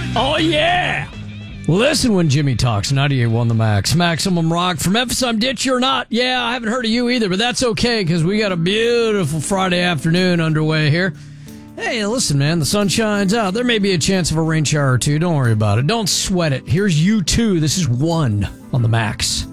Oh, yeah. Listen when Jimmy talks. 98.1 The Max. Maximum Rock. From Memphis, I'm Ditch or Not. Yeah, I haven't heard of you either, but that's okay because we got a beautiful Friday afternoon underway here. Hey, listen, man, the sun shines out. There may be a chance of a rain shower or two. Don't worry about it. Don't sweat it. Here's U2. This is One on The Max.